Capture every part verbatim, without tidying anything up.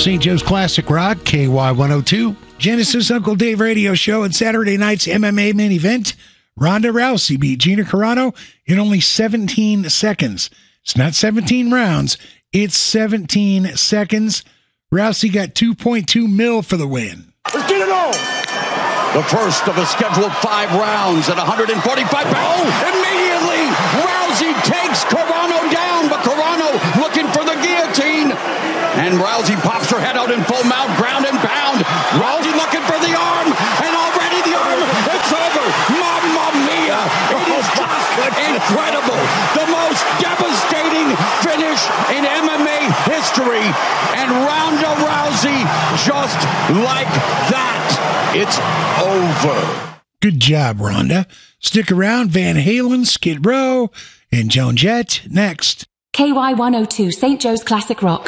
Saint Joe's Classic Rock, K Y one oh two. Genesis Uncle Dave radio show and Saturday night's M M A main event. Ronda Rousey beat Gina Carano in only seventeen seconds. It's not seventeen rounds. It's seventeen seconds. Rousey got two point two mil for the win. Let's get it on. The first of a scheduled five rounds at one forty-five pounds. Oh, immediately, Rousey takes Carano down, but Carano looking for the guillotine. And Rousey pops her head out in full mount, ground and pound. Rousey looking for the arm, and already the arm, it's over. Mamma mia, it is just incredible. The most devastating finish in M M A history. And Ronda Rousey, just like that, it's over. Good job, Ronda. Stick around. Van Halen, Skid Row, and Joan Jett next. K Y one oh two, Saint Joe's Classic Rock.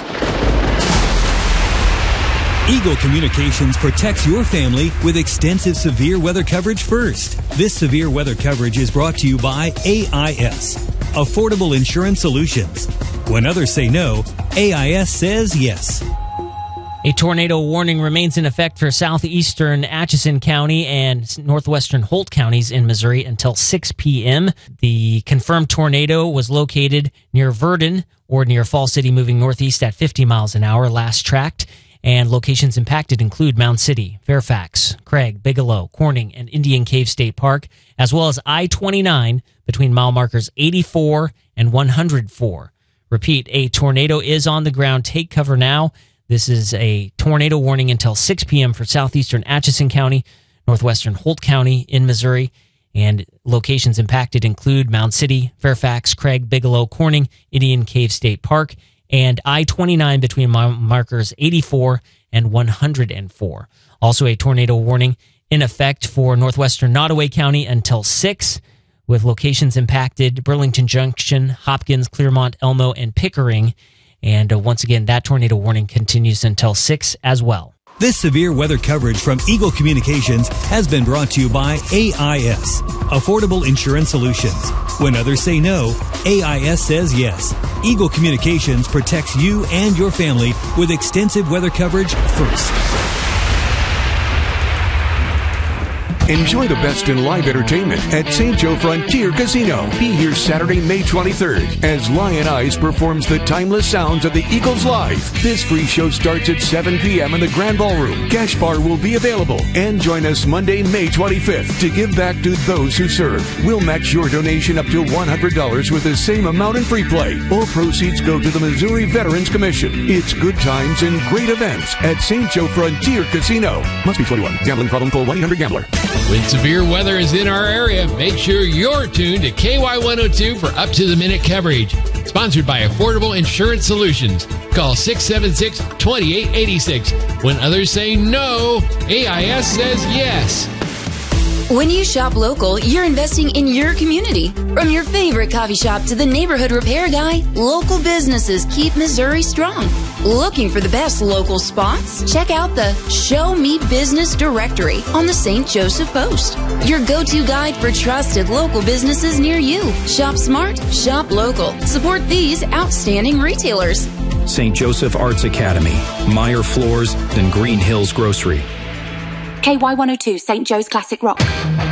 Eagle Communications protects your family with extensive severe weather coverage first. This severe weather coverage is brought to you by A I S, Affordable Insurance Solutions. When others say no, A I S says yes. A tornado warning remains in effect for southeastern Atchison County and northwestern Holt counties in Missouri until six p.m. The confirmed tornado was located near Verdon or near Falls City, moving northeast at fifty miles an hour, last tracked. And locations impacted include Mound City, Fairfax, Craig, Bigelow, Corning, and Indian Cave State Park, as well as I twenty-nine between mile markers eighty-four and one hundred four. Repeat, a tornado is on the ground. Take cover now. This is a tornado warning until six p.m. for southeastern Atchison County, northwestern Holt County in Missouri, and locations impacted include Mound City, Fairfax, Craig, Bigelow, Corning, Indian Cave State Park, and I twenty-nine between markers eighty-four and one hundred four. Also a tornado warning in effect for northwestern Nottoway County until six, with locations impacted Burlington Junction, Hopkins, Clearmont, Elmo, and Pickering. And uh, once again, that tornado warning continues until six as well. This severe weather coverage from Eagle Communications has been brought to you by A I S, Affordable Insurance Solutions. When others say no, A I S says yes. Eagle Communications protects you and your family with extensive weather coverage first. Enjoy the best in live entertainment at Saint Joe Frontier Casino. Be here Saturday, May twenty-third, as Lion Eyes performs the timeless sounds of the Eagles live. This free show starts at seven p.m. in the Grand Ballroom. Cash bar will be available. And join us Monday, May twenty-fifth, to give back to those who serve. We'll match your donation up to one hundred dollars with the same amount in free play. All proceeds go to the Missouri Veterans Commission. It's good times and great events at Saint Joe Frontier Casino. Must be twenty-one. Gambling problem? Call one eight hundred gambler. When severe weather is in our area, make sure you're tuned to K Y one oh two for up-to-the-minute coverage. Sponsored by Affordable Insurance Solutions. Call six seven six, two eight eight six. When others say no, A I S says yes. When you shop local, you're investing in your community. From your favorite coffee shop to the neighborhood repair guy, local businesses keep Missouri strong. Looking for the best local spots? Check out the Show Me Business directory on the Saint Joseph Post. Your go-to guide for trusted local businesses near you. Shop smart, shop local. Support these outstanding retailers. Saint Joseph Arts Academy, Meyer Floors, and Green Hills Grocery. K Y one oh two, Saint Joe's Classic Rock.